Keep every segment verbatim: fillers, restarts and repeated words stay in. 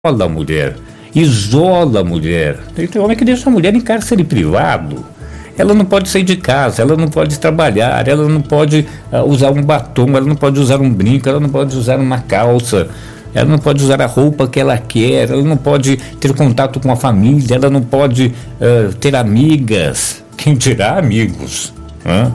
a mulher, isola a mulher. Tem homem que deixa a mulher em cárcere privado. Ela não pode sair de casa, ela não pode trabalhar, ela não pode uh, usar um batom, ela não pode usar um brinco, ela não pode usar uma calça, ela não pode usar a roupa que ela quer, ela não pode ter contato com a família, ela não pode uh, ter amigas, quem dirá amigos, né?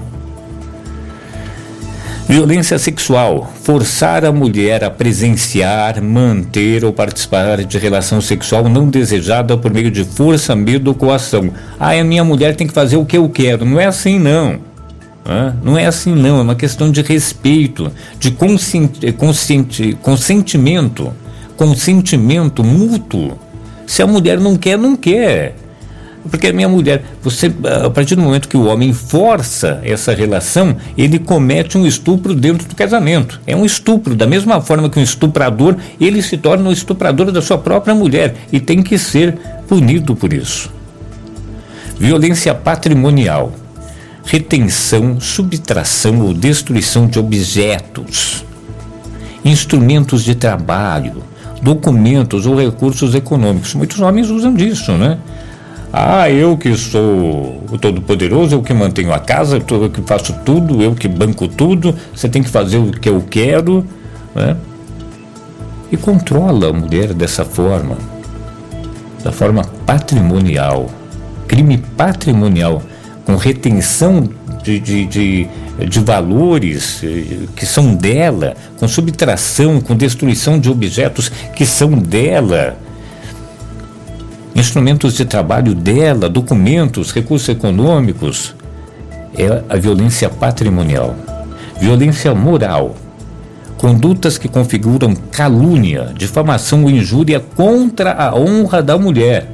Violência sexual, forçar a mulher a presenciar, manter ou participar de relação sexual não desejada por meio de força, medo ou coação. Ah, a minha mulher tem que fazer o que eu quero. Não é assim não. Ah, não é assim não, é uma questão de respeito, de consciente, consciente, consentimento, consentimento mútuo. Se a mulher não quer, não quer. Porque a minha mulher, você, a partir do momento que o homem força essa relação, ele comete um estupro dentro do casamento. É um estupro, da mesma forma que um estuprador, ele se torna um estuprador da sua própria mulher e tem que ser punido por isso. Violência patrimonial, retenção, subtração ou destruição de objetos, instrumentos de trabalho, documentos ou recursos econômicos. Muitos homens usam disso, né? Ah, eu que sou o todo-poderoso, eu que mantenho a casa, eu que faço tudo, eu que banco tudo, você tem que fazer o que eu quero, né? E controla a mulher dessa forma, da forma patrimonial, crime patrimonial, com retenção de, de, de, de valores que são dela, com subtração, com destruição de objetos que são dela, instrumentos de trabalho dela, documentos, recursos econômicos. É a violência patrimonial. Violência moral, condutas que configuram calúnia, difamação ou injúria contra a honra da mulher.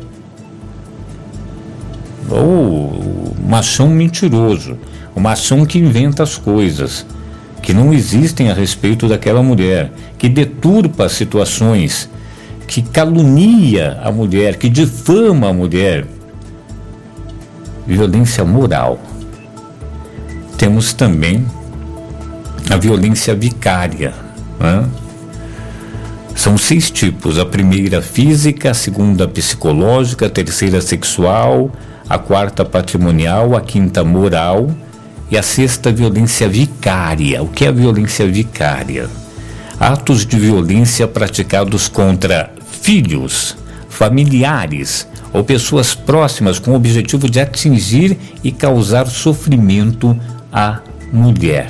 Ou o machão mentiroso, o machão que inventa as coisas que não existem a respeito daquela mulher, que deturpa as situações, que calunia a mulher, que difama a mulher. Violência moral. Temos também a violência vicária, né? São seis tipos: a primeira física, a segunda psicológica, a terceira sexual, a quarta patrimonial, a quinta moral e a sexta violência vicária. O que é a violência vicária? Atos de violência praticados contra filhos, familiares ou pessoas próximas com o objetivo de atingir e causar sofrimento à mulher.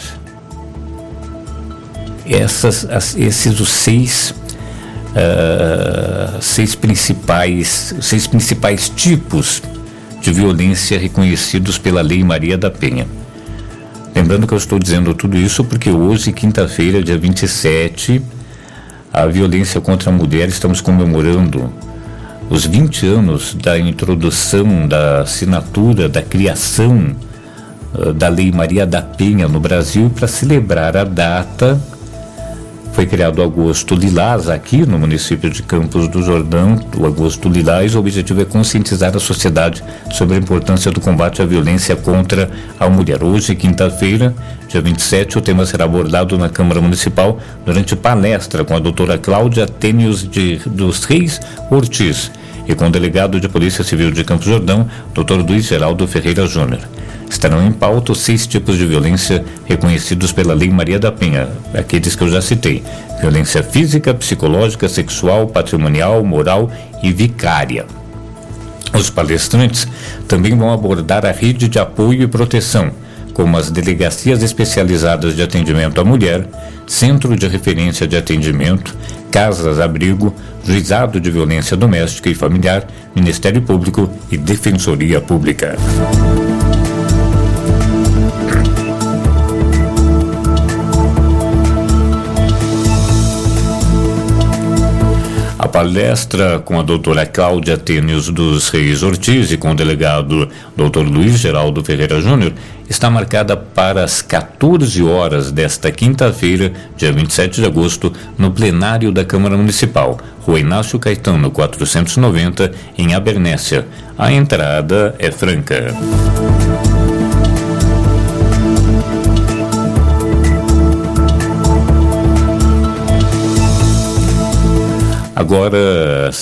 Essas, as, esses os seis, uh, seis principais, seis principais tipos de violência reconhecidos pela Lei Maria da Penha. Lembrando que eu estou dizendo tudo isso porque hoje, quinta-feira, dia vinte e sete, a violência contra a mulher, estamos comemorando os vinte anos da introdução, da assinatura, da criação uh, da Lei Maria da Penha no Brasil. Para celebrar a data, foi criado o Agosto Lilás aqui no município de Campos do Jordão, o Agosto Lilás. O objetivo é conscientizar a sociedade sobre a importância do combate à violência contra a mulher. Hoje, quinta-feira, dia vinte e sete, o tema será abordado na Câmara Municipal durante palestra com a doutora Cláudia Tênios de, dos Reis Ortiz e com o delegado de Polícia Civil de Campos do Jordão, doutor Luiz Geraldo Ferreira Júnior. Estarão em pauta os seis tipos de violência reconhecidos pela Lei Maria da Penha, aqueles que eu já citei: violência física, psicológica, sexual, patrimonial, moral e vicária. Os palestrantes também vão abordar a rede de apoio e proteção, como as delegacias especializadas de atendimento à mulher, centro de referência de atendimento, casas-abrigo, juizado de violência doméstica e familiar, Ministério Público e Defensoria Pública. A palestra com a doutora Cláudia Tênios dos Reis Ortiz e com o delegado doutor Luiz Geraldo Ferreira Júnior está marcada para as quatorze horas desta quinta-feira, dia vinte e sete de agosto, no plenário da Câmara Municipal, Rua Inácio Caetano, quatrocentos e noventa, em Abernéssia. A entrada é franca. Agora,